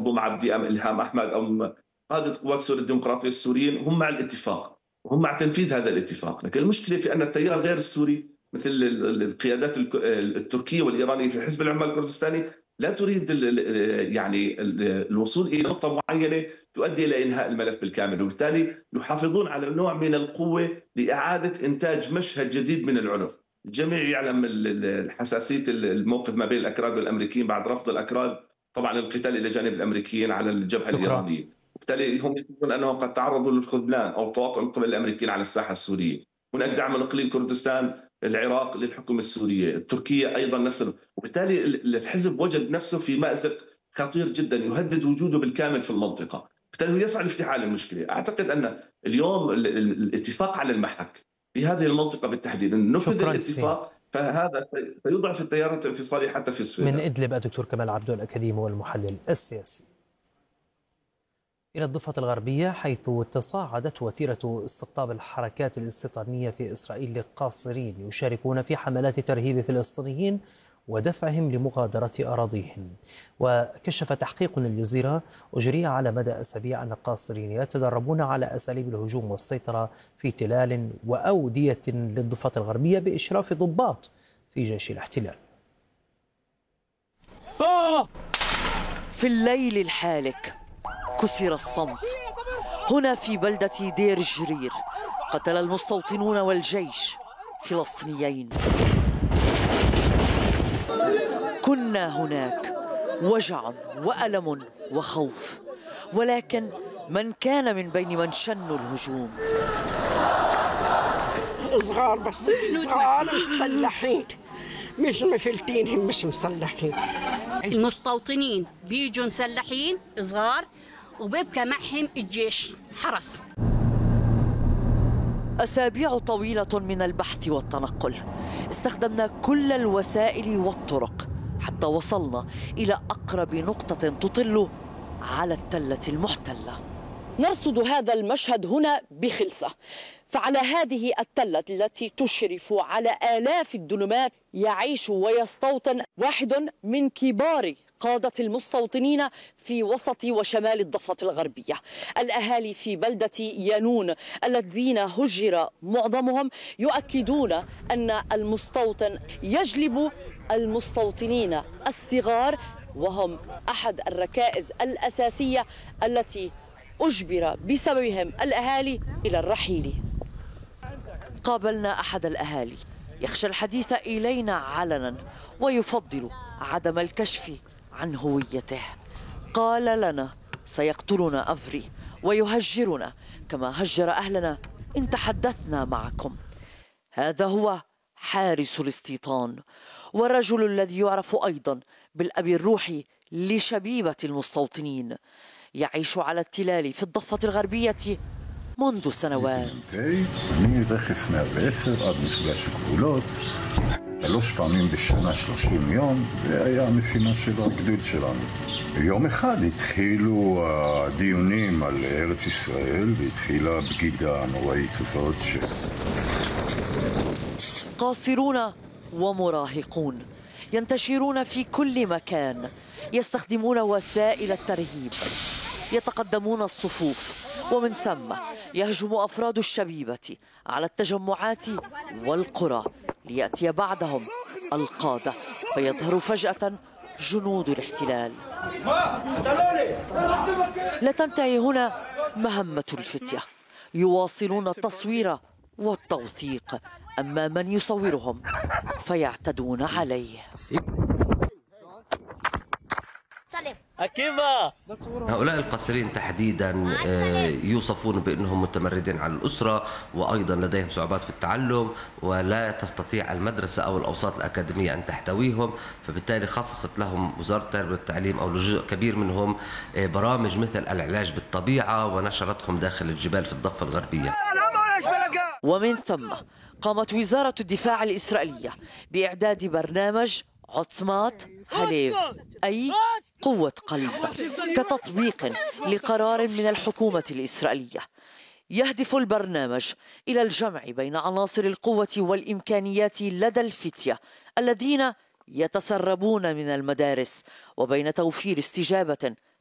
المنظومة عبد إلهام أحمد أو قادة قوات سوريا الديمقراطية السوريين هم مع الاتفاق وهم مع تنفيذ هذا الاتفاق، لكن المشكلة في أن التيار غير السوري مثل القيادات التركية والإيرانية في حزب العمال الكردستاني لا تريد يعني الوصول إلى نقطة معينة تؤدي إلى إنهاء الملف بالكامل، وبالتالي يحافظون على نوع من القوة لإعادة إنتاج مشهد جديد من العنف. الجميع يعلم حساسية الموقف ما بين الأكراد والأمريكيين بعد رفض الأكراد طبعا القتال إلى جانب الأمريكيين على الجبهة الإيرانية، وبالتالي هم يقولون أنهم قد تعرضوا للخذلان أو التواطؤ من قبل الأمريكيين على الساحة السورية. هناك دعم من إقليم كردستان العراق للحكومة السورية، تركيا أيضا نفس، وبالتالي الحزب وجد نفسه في مأزق خطير جدا يهدد وجوده بالكامل في المنطقة، بالتالي يسعى لافتعال المشكلة. أعتقد أن اليوم الاتفاق على المحك في هذه المنطقة بالتحديد، إن نفذ الاتفاق فهذا سيضعف التيارات الانفصالية حتى في السودان. من إدلب الدكتور كمال عبدو الأكاديمي والمحلل السياسي. إلى الضفة الغربية حيث تصاعدت وتيرة استقطاب الحركات الاستيطانية في إسرائيل للقاصرين يشاركون في حملات ترهيب فلسطينيين ودفعهم لمغادرة أراضيهم. وكشف تحقيق للجزيرة أجري على مدى أسابيع أن القاصرين يتدربون على أساليب الهجوم والسيطرة في تلال وأودية للضفة الغربية بإشراف ضباط في جيش الاحتلال. في الليل الحالك كسر الصمت هنا في بلدة دير الجرير. قتل المستوطنون والجيش فلسطينيين. كنا هناك وجع وألم وخوف، ولكن من كان من بين من شنوا الهجوم؟ صغار، بس صغار مسلحين، مش مفلتين، هم مش مسلحين. المستوطنين بيجوا مسلحين صغار وبيبقى معهم الجيش حرس. أسابيع طويلة من البحث والتنقل، استخدمنا كل الوسائل والطرق حتى وصلنا إلى أقرب نقطة تطل على التلة المحتلة. نرصد هذا المشهد هنا بخلصة، فعلى هذه التلة التي تشرف على آلاف الدنمات يعيش ويستوطن واحد من كبار قادة المستوطنين في وسط وشمال الضفة الغربية. الأهالي في بلدة يانون الذين هجر معظمهم يؤكدون أن المستوطن يجلب المستوطنين الصغار، وهم أحد الركائز الأساسية التي أجبر بسببهم الأهالي إلى الرحيل. قابلنا أحد الأهالي يخشى الحديث إلينا علنا ويفضل عدم الكشف عن هويته. قال لنا سيقتلنا أفري ويهجرنا كما هجر أهلنا إن تحدثنا معكم. هذا هو حارس الاستيطان والرجل الذي يعرف أيضا بالأب الروحي لشبيبة المستوطنين، يعيش على التلال في الضفة الغربية منذ سنوات. אני רכס 110 עד מפגש הגבולות, 3 פעמים בשנה 30 יום, זה היה המשימה של הגדוד שלנו. יום אחד התחילו הדיונים על ארץ ישראל והתחילה בגידה נוראית הזאת قاصرون ومراهقون ينتشرون في كل مكان، يستخدمون وسائل الترهيب، يتقدمون الصفوف، ومن ثم يهجم أفراد الشبيبة على التجمعات والقرى ليأتي بعدهم القادة، فيظهر فجأة جنود الاحتلال. لا تنتهي هنا مهمة الفتية، يواصلون التصوير والتوثيق، أما من يصورهم فيعتدون عليه. هؤلاء القاصرين تحديدا يوصفون بأنهم متمردين على الأسرة، وأيضا لديهم صعوبات في التعلم، ولا تستطيع المدرسة أو الأوساط الأكاديمية أن تحتويهم، فبالتالي خصصت لهم وزارة التربية والتعليم أو لجزء كبير منهم برامج مثل العلاج بالطبيعة، ونشرتهم داخل الجبال في الضفة الغربية. ومن ثم قامت وزارة الدفاع الإسرائيلية بإعداد برنامج عصمات هليف، أي قوة قلب، كتطبيق لقرار من الحكومة الإسرائيلية. يهدف البرنامج إلى الجمع بين عناصر القوة والإمكانيات لدى الفتية الذين يتسربون من المدارس، وبين توفير استجابة